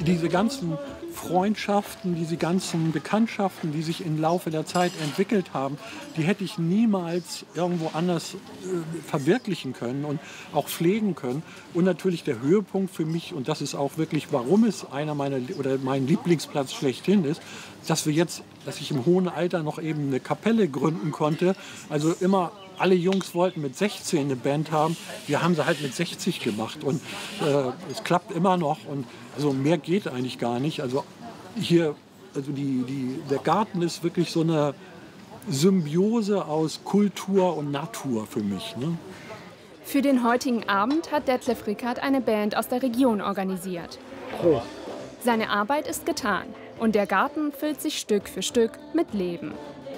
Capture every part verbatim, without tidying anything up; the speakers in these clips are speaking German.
diese ganzen Freundschaften, diese ganzen Bekanntschaften, die sich im Laufe der Zeit entwickelt haben, die hätte ich niemals irgendwo anders äh, verwirklichen können und auch pflegen können. Und natürlich der Höhepunkt für mich, und das ist auch wirklich, warum es einer meiner oder mein Lieblingsplatz schlechthin ist, dass wir jetzt, dass ich im hohen Alter noch eben eine Kapelle gründen konnte. Also immer alle Jungs wollten mit sechzehn eine Band haben. Wir haben sie halt mit sechzig gemacht und äh, es klappt immer noch. Und also mehr geht eigentlich gar nicht. Also hier, also die, die, der Garten ist wirklich so eine Symbiose aus Kultur und Natur für mich. Ne? Für den heutigen Abend hat Detlef Rickert eine Band aus der Region organisiert. Prost. Seine Arbeit ist getan und der Garten füllt sich Stück für Stück mit Leben.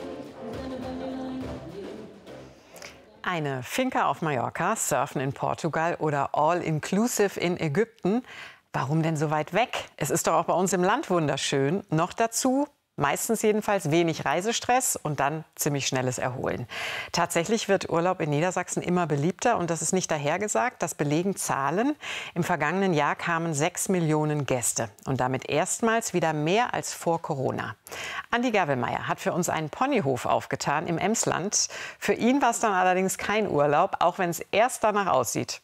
Eine Finca auf Mallorca, Surfen in Portugal oder All-Inclusive in Ägypten. Warum denn so weit weg? Es ist doch auch bei uns im Land wunderschön. Noch dazu meistens jedenfalls wenig Reisestress und dann ziemlich schnelles Erholen. Tatsächlich wird Urlaub in Niedersachsen immer beliebter und das ist nicht dahergesagt, das belegen Zahlen. Im vergangenen Jahr kamen sechs Millionen Gäste und damit erstmals wieder mehr als vor Corona. Andi Gerwelmeier hat für uns einen Ponyhof aufgetan im Emsland. Für ihn war es dann allerdings kein Urlaub, auch wenn es erst danach aussieht.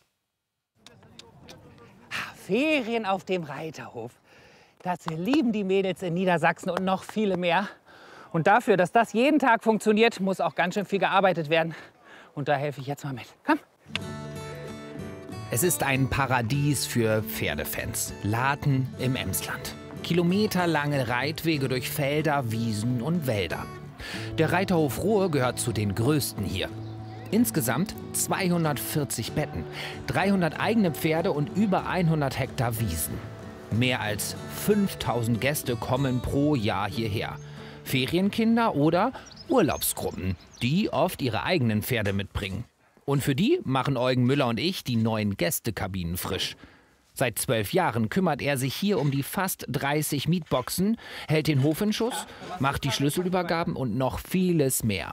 Ferien auf dem Reiterhof. Das lieben die Mädels in Niedersachsen und noch viele mehr. Und dafür, dass das jeden Tag funktioniert, muss auch ganz schön viel gearbeitet werden. Und da helfe ich jetzt mal mit. Komm! Es ist ein Paradies für Pferdefans. Laten im Emsland. Kilometerlange Reitwege durch Felder, Wiesen und Wälder. Der Reiterhof Ruhe gehört zu den größten hier. Insgesamt zweihundertvierzig Betten, dreihundert eigene Pferde und über hundert Hektar Wiesen. Mehr als fünftausend Gäste kommen pro Jahr hierher. Ferienkinder oder Urlaubsgruppen, die oft ihre eigenen Pferde mitbringen. Und für die machen Eugen Müller und ich die neuen Gästekabinen frisch. Seit zwölf Jahren kümmert er sich hier um die fast dreißig Mietboxen, hält den Hof in Schuss, macht die Schlüsselübergaben und noch vieles mehr.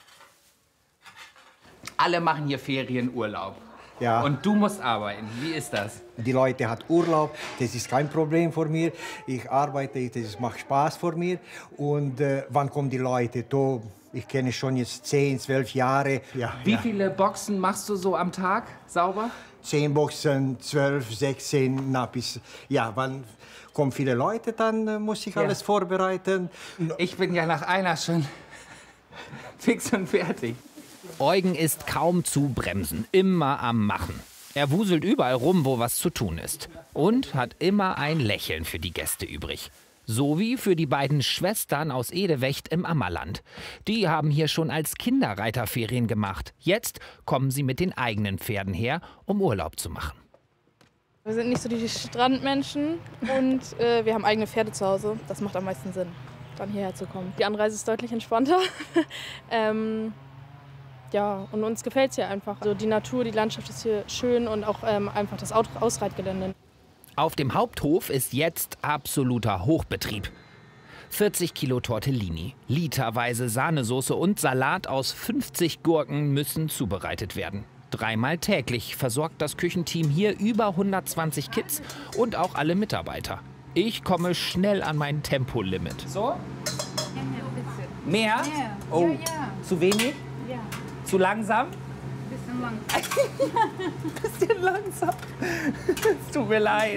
Alle machen hier Ferienurlaub. Ja. Und du musst arbeiten. Wie ist das? Die Leute haben Urlaub, das ist kein Problem für mich. Ich arbeite, das macht Spaß für mich. Und äh, wann kommen die Leute? Da, ich kenne schon jetzt zehn, zwölf Jahre. Ja, Wie ja. viele Boxen machst du so am Tag sauber? Zehn Boxen, zwölf, sechzehn, na, bis, ja, wann kommen viele Leute, dann äh, muss ich Ja. alles vorbereiten. Ich bin ja nach einer schon fix und fertig. Eugen ist kaum zu bremsen, immer am Machen. Er wuselt überall rum, wo was zu tun ist. Und hat immer ein Lächeln für die Gäste übrig. So wie für die beiden Schwestern aus Edewecht im Ammerland. Die haben hier schon als Kinderreiterferien gemacht. Jetzt kommen sie mit den eigenen Pferden her, um Urlaub zu machen. Wir sind nicht so die Strandmenschen und äh, wir haben eigene Pferde zu Hause. Das macht am meisten Sinn, dann hierher zu kommen. Die Anreise ist deutlich entspannter. ähm, Ja, und uns gefällt es hier einfach. Also die Natur, die Landschaft ist hier schön und auch ähm, einfach das Ausreitgelände. Auf dem Haupthof ist jetzt absoluter Hochbetrieb. vierzig Kilo Tortellini, literweise Sahnesoße und Salat aus fünfzig Gurken müssen zubereitet werden. Dreimal täglich versorgt das Küchenteam hier über hundertzwanzig Kids und auch alle Mitarbeiter. Ich komme schnell an mein Tempolimit. So? Mehr? Oh, zu wenig? Ja. Zu langsam? Bisschen langsam. Bisschen langsam. Es tut mir leid.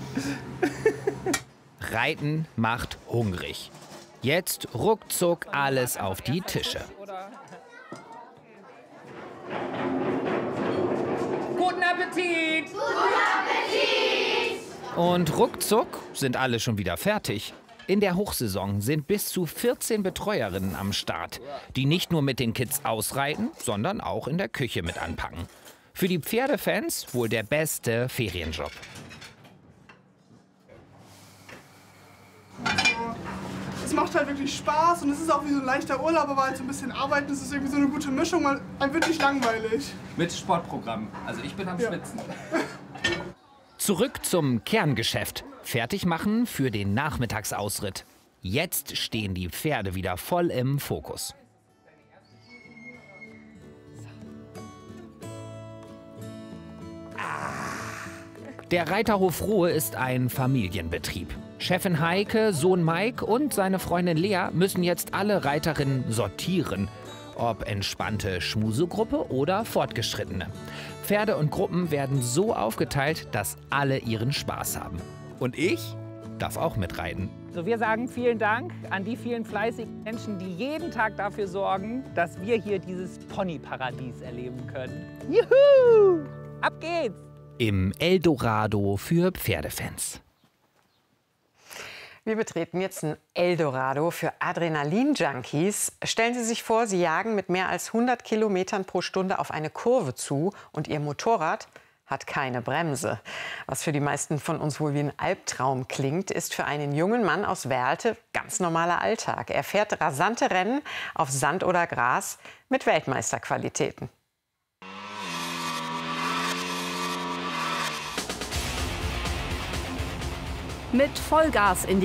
Reiten macht hungrig. Jetzt ruckzuck alles auf die Tische. Guten Appetit! Guten Appetit! Und ruckzuck sind alle schon wieder fertig. In der Hochsaison sind bis zu vierzehn Betreuerinnen am Start, die nicht nur mit den Kids ausreiten, sondern auch in der Küche mit anpacken. Für die Pferdefans wohl der beste Ferienjob. Es macht halt wirklich Spaß und es ist auch wie so ein leichter Urlaub, aber halt so ein bisschen Arbeiten. Es ist irgendwie so eine gute Mischung, weil einem wird nicht langweilig. Mit Sportprogramm. Also ich bin am Ja. Schwitzen. Zurück zum Kerngeschäft. Fertig machen für den Nachmittagsausritt. Jetzt stehen die Pferde wieder voll im Fokus. Der Reiterhof Rohe ist ein Familienbetrieb. Chefin Heike, Sohn Mike und seine Freundin Lea müssen jetzt alle Reiterinnen sortieren. Ob entspannte Schmusegruppe oder fortgeschrittene. Pferde und Gruppen werden so aufgeteilt, dass alle ihren Spaß haben. Und ich darf auch mitreiten. So, wir sagen vielen Dank an die vielen fleißigen Menschen, die jeden Tag dafür sorgen, dass wir hier dieses Ponyparadies erleben können. Juhu! Ab geht's! Im Eldorado für Pferdefans. Wir betreten jetzt ein Eldorado für Adrenalin-Junkies. Stellen Sie sich vor, Sie jagen mit mehr als hundert Kilometern pro Stunde auf eine Kurve zu und Ihr Motorrad hat keine Bremse. Was für die meisten von uns wohl wie ein Albtraum klingt, ist für einen jungen Mann aus Werlte ganz normaler Alltag. Er fährt rasante Rennen auf Sand oder Gras mit Weltmeisterqualitäten. Mit Vollgas in die